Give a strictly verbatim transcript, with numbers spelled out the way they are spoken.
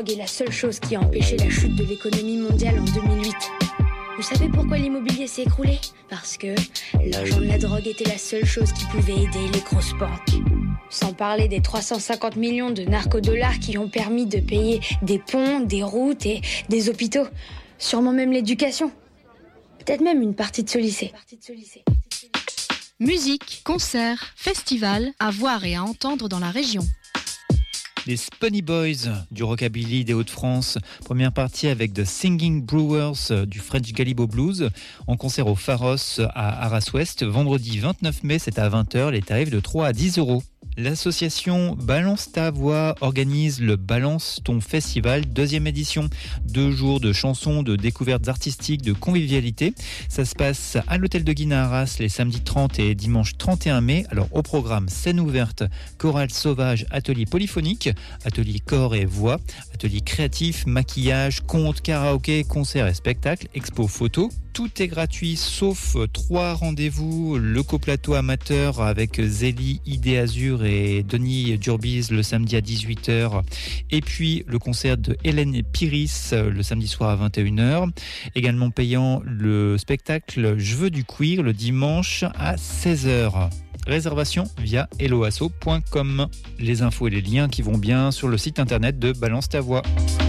est la seule chose qui a empêché la chute de l'économie mondiale en deux mille huit. Vous savez pourquoi l'immobilier s'est écroulé ? Parce que l'argent de la drogue était la seule chose qui pouvait aider les grosses banques. Sans parler des trois cent cinquante millions de narcodollars qui ont permis de payer des ponts, des routes et des hôpitaux. Sûrement même l'éducation. Peut-être même une partie de ce lycée. Musique, concerts, festivals, à voir et à entendre dans la région. Les Spunny Boys du rockabilly des Hauts-de-France. Première partie avec The Singing Brewers du French Galibo Blues en concert au Pharos à Arras-Ouest. Vendredi vingt-neuf mai, c'est à vingt heures. Les tarifs de trois à dix euros. L'association Balance ta voix organise le Balance ton festival, deuxième édition. Deux jours de chansons, de découvertes artistiques, de convivialité. Ça se passe à l'hôtel de Guine à Arras les samedis trente et dimanche trente et un mai. Alors au programme, scène ouverte, chorale sauvage, atelier polyphonique, atelier corps et voix, atelier créatif, maquillage, conte, karaoké, concert et spectacle, expo photo. Tout est gratuit sauf trois rendez-vous. Le coplateau amateur avec Zélie, Idée Azur et Denis Durbise le samedi à dix-huit heures. Et puis le concert de Hélène Piris le samedi soir à vingt et une heures. Également payant le spectacle Je veux du cuir le dimanche à seize heures. Réservation via helloasso point com. Les infos et les liens qui vont bien sur le site internet de Balance ta voix.